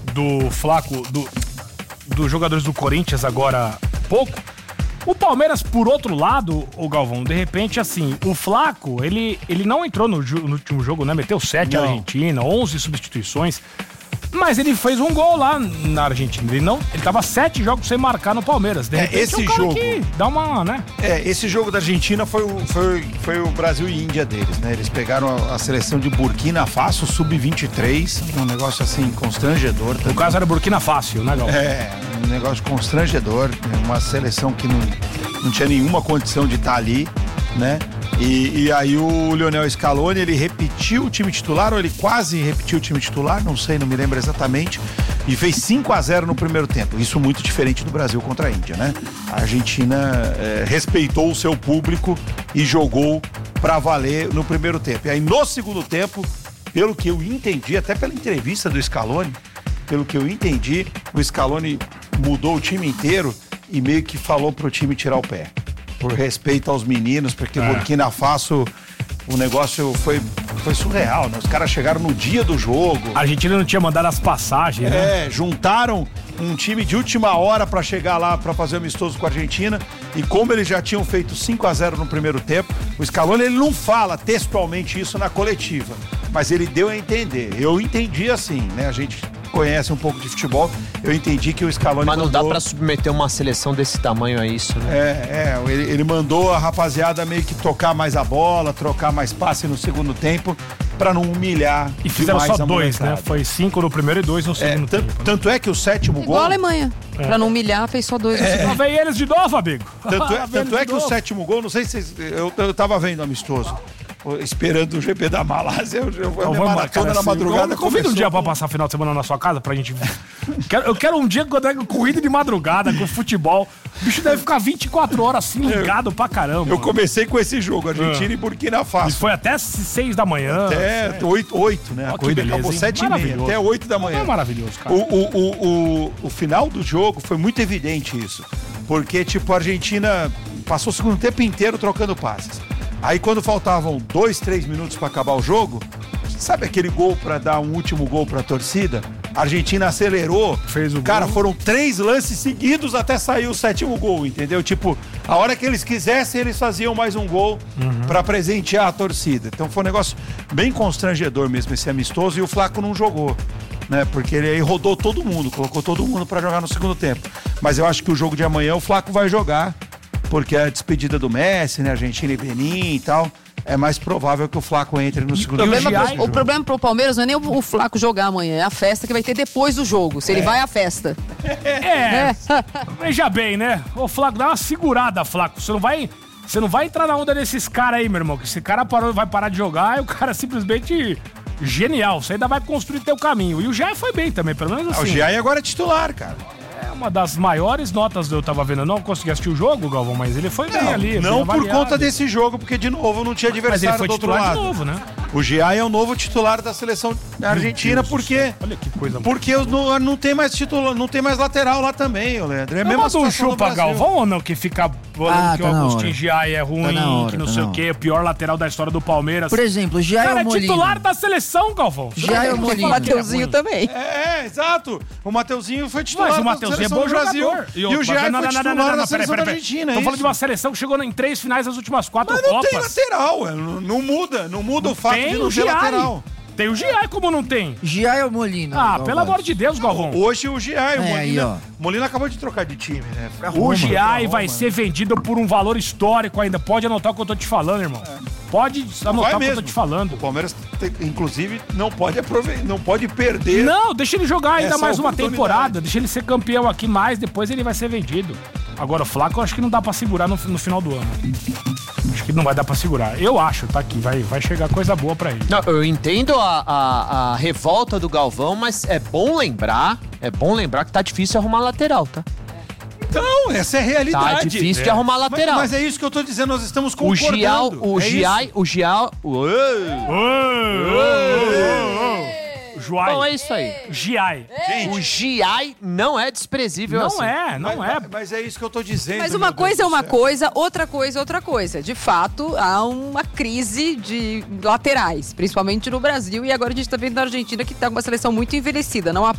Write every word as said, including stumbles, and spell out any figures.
do Flaco, do, dos jogadores do Corinthians agora há pouco. O Palmeiras, por outro lado, o Galvão, de repente, assim, o Flaco, ele, ele não entrou no, no último jogo, né? Meteu sete na Argentina, onze substituições. Mas ele fez um gol lá na Argentina. Ele não, ele tava sete jogos sem marcar no Palmeiras. De repente, é, esse é um cara jogo que dá uma, né? É, esse jogo da Argentina foi o, foi, foi o Brasil e Índia deles, né? Eles pegaram a, a seleção de Burkina Faso, sub vinte e três, um negócio assim constrangedor. No caso era Burkina Faso, né, Galvão? É, um negócio constrangedor, uma seleção que não, não tinha nenhuma condição de estar ali, né? E, e aí o Lionel Scaloni, ele repetiu o time titular, ou ele quase repetiu o time titular, não sei, não me lembro exatamente, e fez cinco a zero no primeiro tempo. Isso muito diferente do Brasil contra a Índia, né? A Argentina é, respeitou o seu público e jogou pra valer no primeiro tempo. E aí no segundo tempo, pelo que eu entendi, até pela entrevista do Scaloni, pelo que eu entendi, o Scaloni mudou o time inteiro e meio que falou pro time tirar o pé. Por respeito aos meninos, porque é. Burkina Faso, o negócio foi, foi surreal, né? Os caras chegaram no dia do jogo. A Argentina não tinha mandado as passagens, né? É, juntaram um time de última hora pra chegar lá pra fazer um amistoso com a Argentina, e como eles já tinham feito cinco a zero no primeiro tempo, o Scaloni, ele não fala textualmente isso na coletiva, mas ele deu a entender. Eu entendi assim, né? A gente conhece um pouco de futebol, eu entendi que o Scaloni Mas não mandou... dá pra submeter uma seleção desse tamanho a isso, né? É, é ele, ele mandou a rapaziada meio que tocar mais a bola, trocar mais passe no segundo tempo, pra não humilhar. E fizeram só dois, né? Foi cinco no primeiro e dois no segundo é, tempo. Tanto é que o sétimo Igual gol... a Alemanha. É. Pra não humilhar, fez só dois. É. Lá vem eles de novo, amigo. Tanto é, tanto é que o sétimo gol, não sei se vocês... Eu, eu tava vendo amistoso, esperando o G P da Malásia, eu, eu, eu vamos maratona na madrugada. Eu convido um dia pra passar final de semana na sua casa pra gente... quero, eu quero um dia quando é corrida de madrugada, com futebol. O bicho deve ficar vinte e quatro horas assim, ligado pra caramba. Eu comecei com esse jogo, Argentina é. e Burkina Faso. E foi até seis da manhã. Até oito, oito, né? Oh, a corrida beleza, acabou sete e meia, até oito da manhã. É maravilhoso, cara. O, o, o, o, o final do jogo foi muito evidente isso. Porque, tipo, a Argentina passou o segundo tempo inteiro trocando passes. Aí quando faltavam dois, três minutos pra acabar o jogo, sabe aquele gol pra dar um último gol pra torcida? A Argentina acelerou, fez o cara, gol. Foram três lances seguidos até sair o sétimo gol, entendeu? Tipo, a hora que eles quisessem, eles faziam mais um gol uhum. pra presentear a torcida. Então foi um negócio bem constrangedor mesmo esse amistoso, e o Flaco não jogou, né? Porque ele aí rodou todo mundo, colocou todo mundo pra jogar no segundo tempo. Mas eu acho que o jogo de amanhã o Flaco vai jogar, porque é a despedida do Messi, né? Argentina e Benin e tal. É mais provável que o Flaco entre no segundo tempo. O, o problema pro Palmeiras não é nem o, o Flaco jogar amanhã, é a festa que vai ter depois do jogo, se é. ele vai à festa. É, é. Veja bem, né? Ô, Flaco, dá uma segurada, Flaco. Você não vai, você não vai entrar na onda desses caras aí, meu irmão, que esse cara parou, vai parar de jogar e o cara simplesmente... Genial, você ainda vai construir teu caminho. E o Jair foi bem também, pelo menos assim. Ah, o Jair agora é titular, cara. É uma das maiores notas que eu tava vendo. Eu não consegui assistir o jogo, Galvão, mas ele foi não, bem ali. Não por conta desse jogo, porque de novo não tinha adversário mas ele foi do outro lado. De novo, né? O Jair é o novo titular da seleção argentina, porque olha que coisa. Porque não, não tem mais titular, não tem mais lateral lá também, Leandro. É a mesma situação. Mas um chupa Galvão ou não que fica ah, que tá o Agustin Jair é ruim, tá hora, que não tá sei o quê, o pior lateral da história do Palmeiras. Por exemplo, o Jair Cara, é Molina. titular da seleção, Galvão. Jair é Molina. O Mateuzinho também. É, é, exato. O Mateuzinho foi titular. Mas o Mateuzinho é bom jogador. E, e o Jair foi titular da seleção da Argentina. Tô falando de uma seleção que chegou em três finais das últimas quatro Copas. Mas não tem lateral, não, não muda, não muda o fato de não ter lateral. Tem o Giai, como não tem? Giai ou Molina? Ah, pelo amor de Deus, Galvão. Hoje o Giai, o é, Molina. aí, Molina acabou de trocar de time, né? O Giai vai ser vendido por um valor histórico ainda. Pode anotar o que eu tô te falando, irmão. É. Pode anotar o que eu tô te falando. O Palmeiras, inclusive, não pode aproveitar, não pode perder. Não, deixa ele jogar ainda mais uma temporada. Deixa ele ser campeão aqui mais, depois ele vai ser vendido. Agora o Flaco eu acho que não dá pra segurar no, no final do ano. Acho que não vai dar pra segurar. Eu acho, tá aqui, vai, vai chegar coisa boa pra ele. Não, eu entendo a, a, a revolta do Galvão, mas é bom lembrar, é bom lembrar que tá difícil arrumar lateral, tá? Então, essa é a realidade. Tá difícil é. de arrumar lateral. Mas, mas é isso que eu tô dizendo, nós estamos concordando. O Gial, o é Giai, o Gial... Juai. Bom, é isso aí. Giai. Gente. O Giai não é desprezível não assim. Não é, não mas, é. Mas, mas é isso que eu tô dizendo. Mas uma coisa é uma coisa, outra coisa é outra coisa. De fato, há uma crise de laterais, principalmente no Brasil. E agora a gente tá vendo na Argentina que tá com uma seleção muito envelhecida. Não há